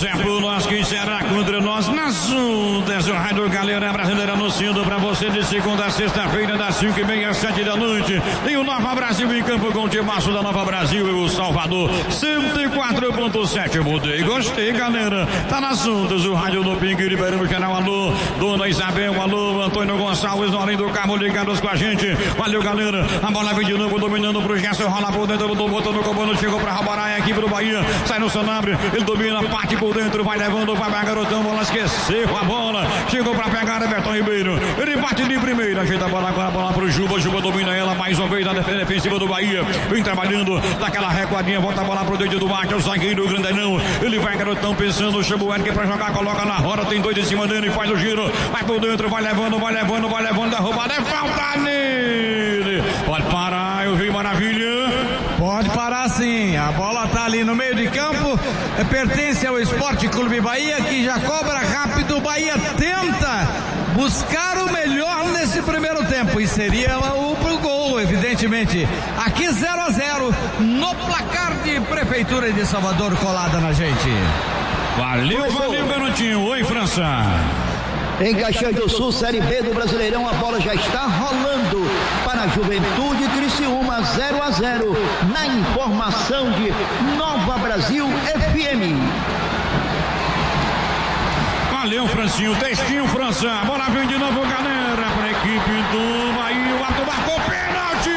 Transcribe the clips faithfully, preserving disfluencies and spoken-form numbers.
é por nós, quem será contra nós? Nas ondas, o Rádio Galera Brasileira anunciando pra você de segunda a sexta-feira, das cinco e meia às sete da noite. Tem o Nova Brasil em campo com o timaço da Nova Brasil e o Salvador. cento e quatro ponto sete. Mudei, gostei, galera. Tá nas ondas, o Rádio do Pingue, liberando o canal. Alô, Dona Isabel, alô, Antônio Gonçalves, no além do carro, ligados com a gente. Valeu, galera. A bola vem de novo, dominando pro Gerson, rola por dentro do botão do comando, chegou pra roubar a equipe do Bahia. Sai no Sanabria, ele domina, parte por dentro, vai levando, vai pra garotão, bola esqueceu a bola. Chegou pra pegar Everton Ribeiro. Ele bate de primeira, ajeita a bola agora, a bola pro Juba. Juba domina ela mais uma vez na defesa defensiva do Bahia. Vem trabalhando, daquela recuadinha, volta a bola pro dedo do bate, é o zagueiro Grandenão. Ele vai, garotão, pensando, chama o Eric pra jogar, coloca na roda, tem dois em cima dele, faz o giro, vai por dentro, vai levando, vai levando, vai levando, derrubada, é falta nele. Pode parar, eu vi maravilha. Pode parar sim, a bola tá ali no meio de campo, pertence ao Esporte Clube Bahia, que já cobra rápido. O Bahia tenta buscar o melhor nesse primeiro tempo e seria o pro gol, evidentemente. Aqui zero a zero no placar de Prefeitura de Salvador, colada na gente. Valeu, valeu, garotinho. Oi, França. Em Caxias do Sul, Série B do Brasileirão, a bola já está rolando para a Juventude Criciúma, zero a zero, na informação de Nova Brasil F M. Valeu, Francinho, textinho, França, a bola vem de novo, galera, para a equipe do Bahia, o Ato marcou pênalti!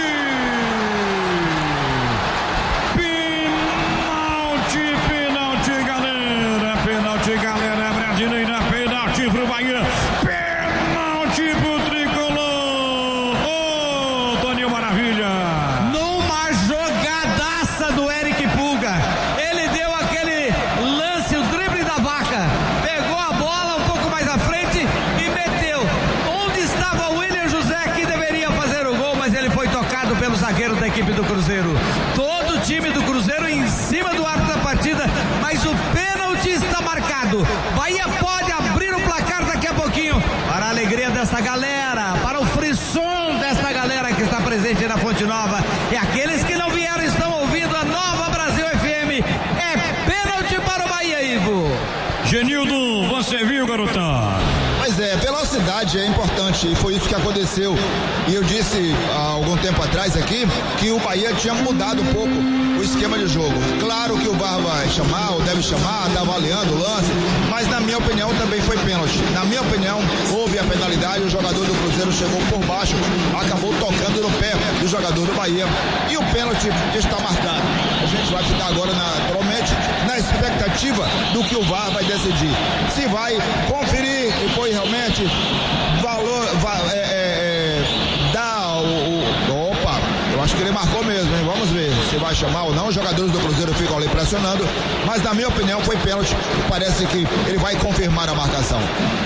Pênalti, pênalti, galera, pênalti, galera brasileira, pênalti pro Bahia, pênalti pro Tricolor, ô, oh, Toninho Maravilha! Numa jogadaça do Eric Pulga, ele deu aquele lance, o drible da vaca, pegou a bola um pouco mais à frente e meteu. Onde estava o William José, que deveria fazer o gol, mas ele foi tocado pelo zagueiro da equipe do Cruzeiro. Todo o time do Cruzeiro em cima do árbitro da partida, mas o pênalti está marcado. Bahia pode abrir o placar daqui a pouquinho, para a alegria dessa galera, para o frisson dessa galera que está presente na Fonte Nova, e aqueles que não vieram estão ouvindo a Nova Brasil F M. É pênalti para o Bahia, Ivo. Genildo, você viu, garotão? Mas é, velocidade é importante, e foi isso que aconteceu. E eu disse há algum tempo atrás aqui que o Bahia tinha mudado um pouco o esquema de jogo. Claro que o V A R vai chamar, ou deve chamar, tá avaliando o lance, mas na minha opinião também foi pênalti. Na minha opinião, houve a penalidade, o jogador do Cruzeiro chegou por baixo, acabou tocando no pé do jogador do Bahia, e o pênalti está marcado. A gente vai ficar agora, naturalmente, na expectativa do que o V A R vai decidir. Se vai conferir que foi realmente valor, va, é, é, dá o, o, opa, eu acho que ele marcou mesmo, hein? Vamos ver se vai chamar ou não. Os jogadores do Cruzeiro ficam ali pressionando, mas na minha opinião foi pênalti. Parece que ele vai confirmar a marcação.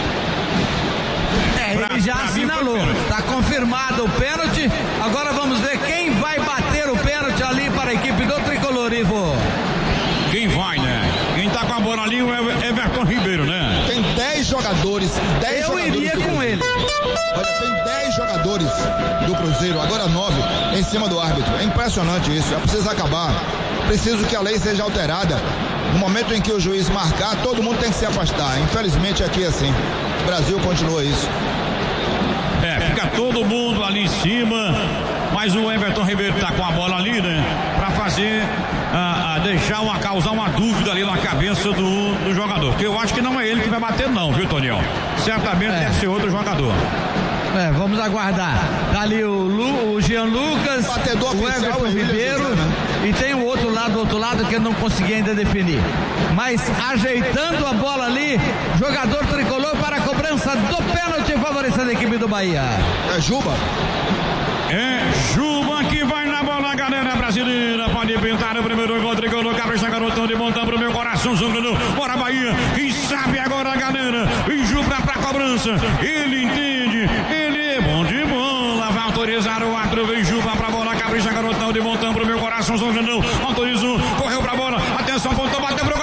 É, ele já assinalou, está confirmado o pênalti. Agora vamos ver quem vai bater o pênalti ali para a equipe do Tricolor, Ivo. Quem vai, né? Quem tá com a bola ali é o Everton Ribeiro, né? Tem dez jogadores, dez Eu jogadores iria com Cruzeiro. ele. Olha, tem dez jogadores do Cruzeiro, agora nove em cima do árbitro. É impressionante isso, precisa acabar. Preciso que a lei seja alterada. No momento em que o juiz marcar, todo mundo tem que se afastar. Infelizmente aqui é assim. O Brasil continua isso. É, fica todo mundo ali em cima, mas o Everton Ribeiro tá com a bola ali, né? Pra fazer, a, a deixar uma, causar uma dúvida ali na cabeça do, do jogador. Que eu acho que não é ele que vai bater não, viu, Tonião? Certamente é. Deve ser outro jogador. É, vamos aguardar. Tá ali o, Lu, o Jean Lucas, Batedor o Everton Ribeiro, José, né? E tem o outro lado, do outro lado, que eu não consegui ainda definir. Mas ajeitando a bola ali, jogador tricolor para a cobrança do pênalti, favorecendo a equipe do Bahia. É Juba. É Juba que vai na bola, galera brasileira. Pode pintar o primeiro gol, tricolor, cabeça, garotão de montão pro meu coração, sangrando. Bora, Bahia. Quem sabe agora, galera? E Juba pra cobrança. Ele entende, ele é bom de bola. Vai autorizar o árbitro, vem Juba pra bola, cabeça, garotão de montão pro meu coração, sangrando. Autorizou, correu pra bola. Atenção, voltou, bateu pro